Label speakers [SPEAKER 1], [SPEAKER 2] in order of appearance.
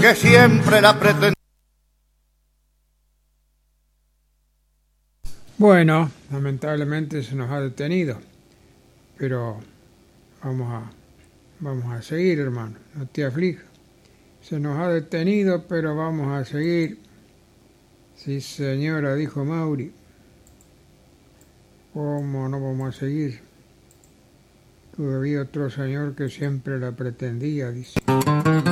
[SPEAKER 1] que siempre la pretendía.
[SPEAKER 2] Bueno, lamentablemente se nos ha detenido, pero vamos a seguir, hermano, no te aflijas. Se nos ha detenido, pero vamos a seguir. Sí, señora, dijo Mauri. ¿Cómo no vamos a seguir? Todavía otro señor que siempre la pretendía, dice.